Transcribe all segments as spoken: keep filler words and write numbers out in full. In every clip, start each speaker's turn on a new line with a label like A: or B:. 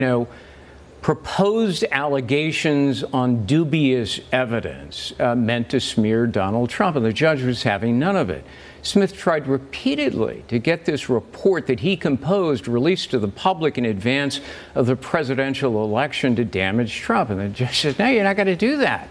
A: know, proposed allegations on dubious evidence uh, meant to smear Donald Trump, and the judge was having none of it. Smith tried repeatedly to get this report that he composed released to the public in advance of the presidential election to damage Trump, and the judge said, no, you're not going to do that.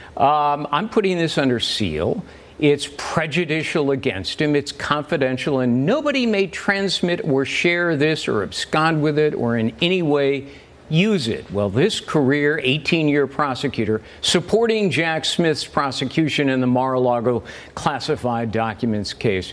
A: Um, I'm putting this under seal. It's prejudicial against him. It's confidential, and nobody may transmit or share this or abscond with it or in any way use it. Well, this career eighteen-year prosecutor supporting Jack Smith's prosecution in the Mar-a-Lago classified documents case,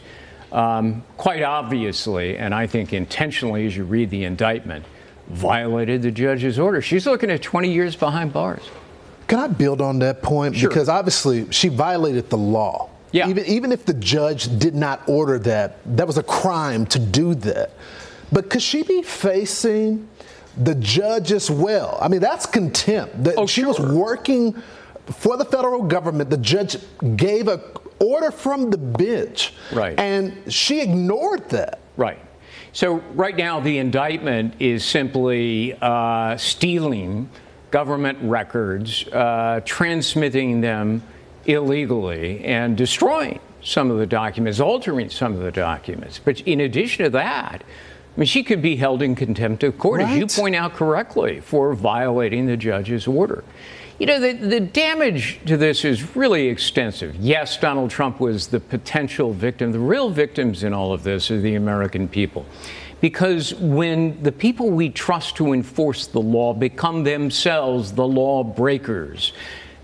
A: um, quite obviously, and I think intentionally as you read the indictment, violated the judge's order. She's looking at twenty years behind bars.
B: Can I build on that point?
A: Sure.
B: Because obviously she violated the law.
A: Yeah.
B: Even, even if the judge did not order that, that was a crime to do that. But could she be facing the judge as well? I mean, that's contempt. That
A: oh,
B: she
A: sure.
B: was working for the federal government. The judge gave an order from the bench.
A: Right.
B: And she ignored that.
A: Right. So right now the indictment is simply uh, stealing government records, uh, transmitting them illegally, and destroying some of the documents, altering some of the documents. But in addition to that, I mean, she could be held in contempt of court,
B: right.
A: as you point out correctly, for violating the judge's order. You know, the, the damage to this is really extensive. Yes, Donald Trump was the potential victim. The real victims in all of this are the American people. Because when the people we trust to enforce the law become themselves the law breakers,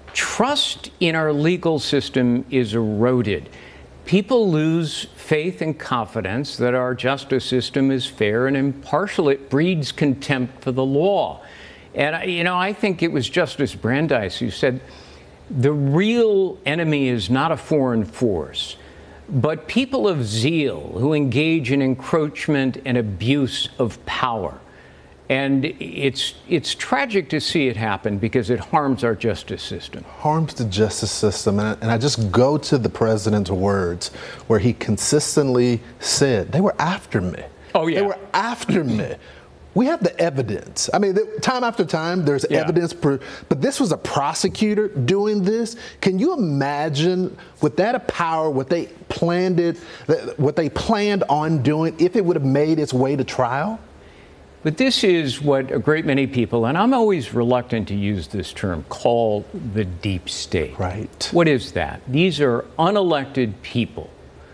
A: trust in our legal system is eroded. People lose faith and confidence that our justice system is fair and impartial. It breeds contempt for the law. And, you know, I think it was Justice Brandeis who said, the real enemy is not a foreign force, but people of zeal who engage in encroachment and abuse of power. And it's it's tragic to see it happen because it harms our justice system.
B: Harms the justice system. And I, and I just go to the president's words where he consistently said, they were after me.
A: Oh, yeah.
B: They were after me. We have the evidence. I mean, time after time, there's yeah. evidence, per, but this was a prosecutor doing this. Can you imagine, with that power, what they planned it, what they planned on doing, if it would have made its way to trial?
A: But this is what a great many people, and I'm always reluctant to use this term, call the deep state.
B: Right.
A: What is that? These are unelected people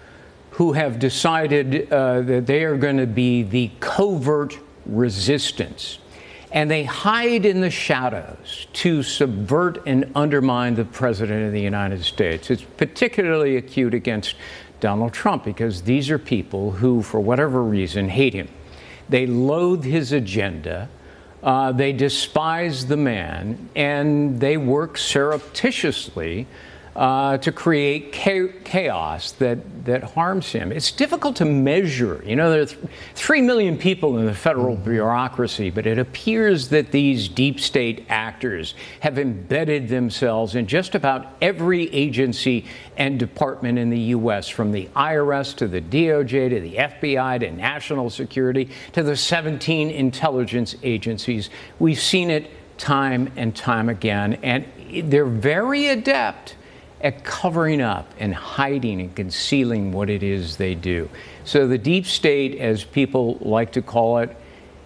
A: who have decided uh, that they are going to be the covert resistance, and they hide in the shadows to subvert and undermine the president of the United States. It's particularly acute against Donald Trump because these are people who, for whatever reason, hate him. They loathe his agenda, uh, they despise the man, and they work surreptitiously Uh, to create chaos that, that harms him. It's difficult to measure. You know, there are th three million people in the federal mm-hmm. bureaucracy, but it appears that these deep state actors have embedded themselves in just about every agency and department in the U S, from the I R S to the D O J to the F B I to national security to the seventeen intelligence agencies. We've seen it time and time again, and they're very adept at covering up and hiding and concealing what it is they do. So the deep state, as people like to call it,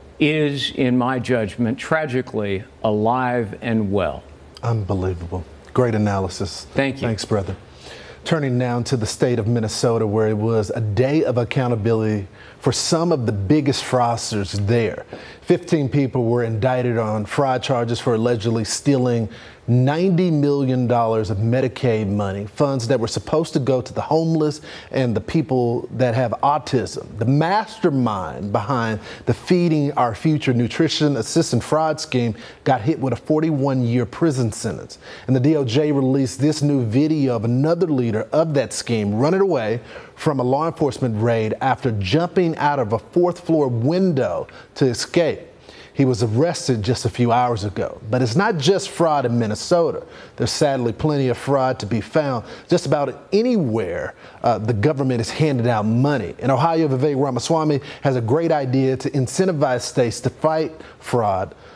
A: is, in my judgment, tragically alive and well.
B: Unbelievable. Great analysis.
A: Thank you.
B: Thanks, brother. Turning now to the state of Minnesota, where it was a day of accountability for some of the biggest fraudsters there. fifteen people were indicted on fraud charges for allegedly stealing ninety million dollars of Medicaid money, funds that were supposed to go to the homeless and the people that have autism. The mastermind behind the Feeding Our Future nutrition assistance fraud scheme got hit with a forty-one year prison sentence. And the D O J released this new video of another leader of that scheme running away from a law enforcement raid after jumping out of a fourth floor window to escape. He was arrested just a few hours ago. But it's not just fraud in Minnesota. There's sadly plenty of fraud to be found just about anywhere uh, the government is handing out money. And Ohio, Vivek Ramaswamy has a great idea to incentivize states to fight fraud